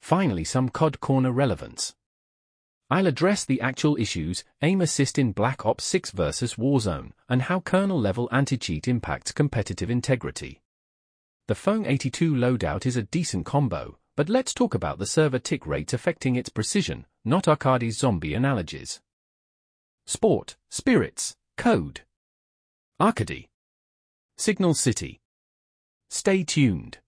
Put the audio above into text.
Finally, some COD Corner relevance. I'll address the actual issues, aim assist in Black Ops 6 vs Warzone, and how kernel-level anti-cheat impacts competitive integrity. The Phone82 loadout is a decent combo, but let's talk about the server tick rates affecting its precision, not Arcades zombie analogies. Sport, Spirits, Code. Arcady. Signal City. Stay tuned.